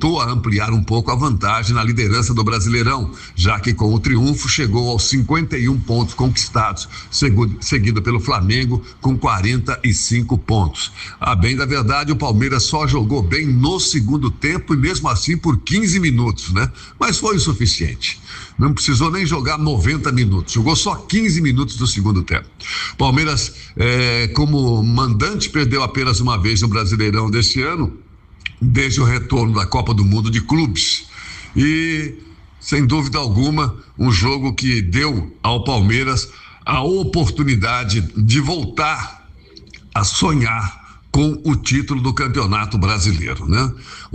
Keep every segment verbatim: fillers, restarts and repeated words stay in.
voltou a ampliar um pouco a vantagem na liderança do Brasileirão, já que com o triunfo chegou aos cinquenta e um pontos conquistados, seguido pelo Flamengo com quarenta e cinco pontos. A bem da verdade, o Palmeiras só jogou bem no segundo tempo e mesmo assim por quinze minutos, né? Mas foi o suficiente. Não precisou nem jogar noventa minutos, jogou só quinze minutos do segundo tempo. Palmeiras, eh, como mandante, perdeu apenas uma vez no Brasileirão deste ano, desde o retorno da Copa do Mundo de Clubes. E, sem dúvida alguma, um jogo que deu ao Palmeiras a oportunidade de voltar a sonhar com o título do Campeonato Brasileiro, né?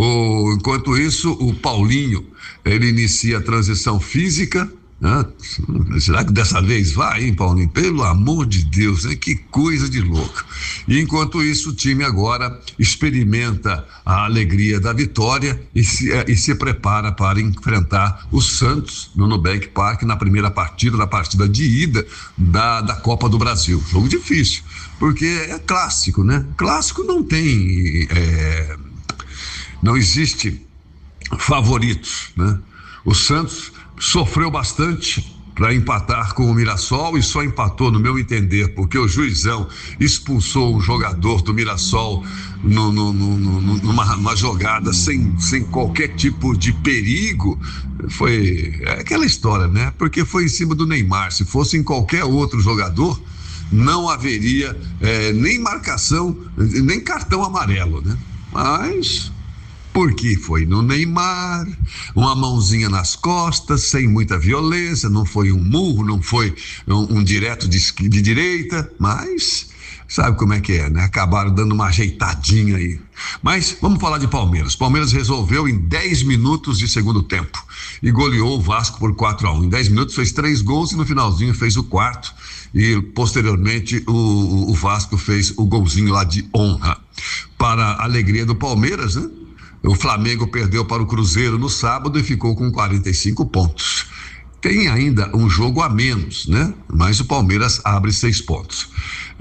O, enquanto isso, o Paulinho, ele inicia a transição física, né? Será que dessa vez vai, hein, Paulinho? Pelo amor de Deus, né? Que coisa de louco. E enquanto isso, o time agora experimenta a alegria da vitória e se, e se prepara para enfrentar o Santos no Nubank Park na primeira partida, na partida de ida da, da Copa do Brasil. Jogo difícil, porque é clássico, né? Clássico não tem, é, não existe favoritos, né? O Santos sofreu bastante para empatar com o Mirassol e só empatou, no meu entender, porque o juizão expulsou um jogador do Mirassol no, no, no, no, numa, numa jogada sem, sem qualquer tipo de perigo. Foi é aquela história, né? Porque foi em cima do Neymar. Se fosse em qualquer outro jogador, não haveria é, nem marcação, nem cartão amarelo, né? Mas porque foi no Neymar, uma mãozinha nas costas, sem muita violência, não foi um murro, não foi um, um direto de, de direita, mas sabe como é que é, né? Acabaram dando uma ajeitadinha aí. Mas vamos falar de Palmeiras. Palmeiras resolveu em dez minutos de segundo tempo e goleou o Vasco por quatro a um. Em dez minutos fez três gols e no finalzinho fez o quarto. E posteriormente o, o Vasco fez o golzinho lá de honra. Para a alegria do Palmeiras, né? O Flamengo perdeu para o Cruzeiro no sábado e ficou com quarenta e cinco pontos. Tem ainda um jogo a menos, né? Mas o Palmeiras abre seis pontos.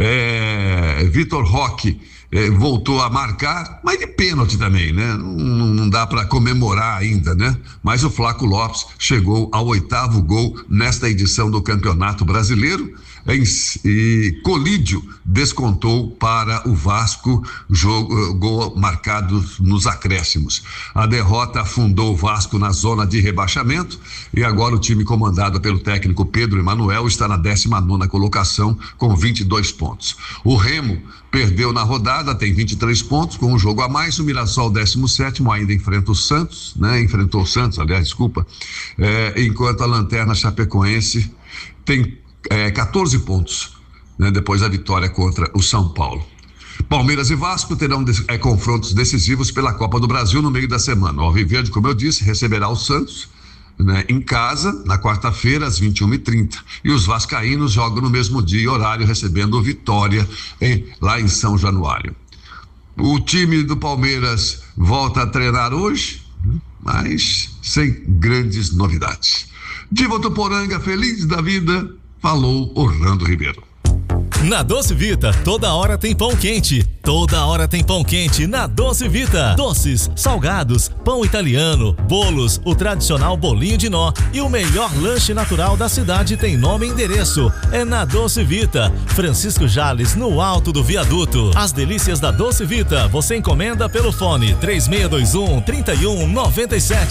É, Vitor Roque é, voltou a marcar, mas de pênalti também, né? Não, não dá para comemorar ainda, né? Mas o Flaco Lopes chegou ao oitavo gol nesta edição do Campeonato Brasileiro. Em, e Colídio descontou para o Vasco, jogo, gol marcado nos acréscimos. A derrota afundou o Vasco na zona de rebaixamento e agora o time comandado pelo técnico Pedro Emanuel está na décima nona colocação com vinte e dois pontos. O Remo perdeu na rodada, tem vinte e três pontos, com um jogo a mais. O Mirassol, décimo sétimo, ainda enfrenta o Santos, né? Enfrentou o Santos, aliás, desculpa. É, enquanto a Lanterna Chapecoense tem É, quatorze pontos, né, depois da vitória contra o São Paulo. Palmeiras e Vasco terão é, confrontos decisivos pela Copa do Brasil no meio da semana. O Alviverde, como eu disse, receberá o Santos, né, em casa na quarta-feira às vinte e uma e trinta. E os vascaínos jogam no mesmo dia e horário, recebendo o Vitória em, lá em São Januário. O time do Palmeiras volta a treinar hoje, mas sem grandes novidades. De Votuporanga, feliz da vida, falou Orlando Ribeiro. Na Doce Vita, toda hora tem pão quente. Toda hora tem pão quente na Doce Vita. Doces, salgados, pão italiano, bolos, o tradicional bolinho de nó e o melhor lanche natural da cidade tem nome e endereço. É na Doce Vita, Francisco Jales, no alto do viaduto. As delícias da Doce Vita, você encomenda pelo fone três seis dois um, três um nove sete.